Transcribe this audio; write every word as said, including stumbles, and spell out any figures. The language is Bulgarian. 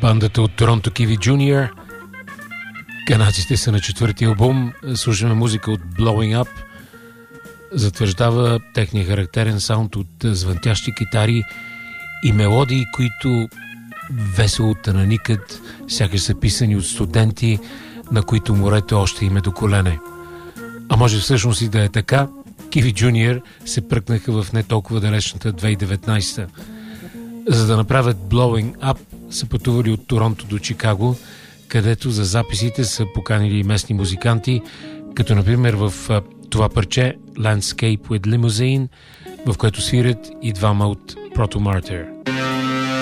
Бандата от Торонто Kiwi Junior. Канадците са на четвърти албум. Слушаме музика от Blowing Up. Затвърждава техния характерен саунд от звънтящи китари и мелодии, които весело тананикат, сякаш са писани от студенти, на които морето още им е до колене. А може всъщност и да е така. Kiwi Junior се пръкнаха в не толкова далечната две хиляди и деветнадесета. За да направят Blowing Up, са пътували от Торонто до Чикаго, където за записите са поканили и местни музиканти, като например в това парче Landscape with Limousine, в което свирят и двама от Proto Martyr.